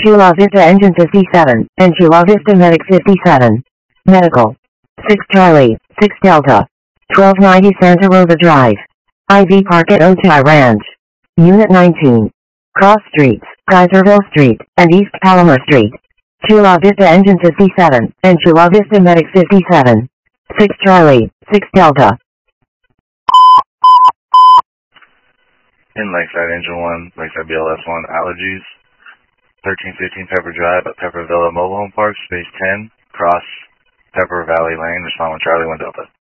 Chula Vista Engine 57, and Chula Vista Medic 57. Medical. 6 Charlie, 6 Delta. 1290 Santa Rosa Drive. IV Park at Ojai Ranch. Unit 19. Cross Streets, Geyserville Street, and East Palomar Street. Chula Vista Engine 57, and Chula Vista Medic 57. 6 Charlie, 6 Delta. In Lakeside Engine 1, Lakeside BLS 1, allergies. 1315 Pepper Drive at Pepper Villa Mobile Home Park, space 10, cross Pepper Valley Lane, respond with Charlie 1 Delta.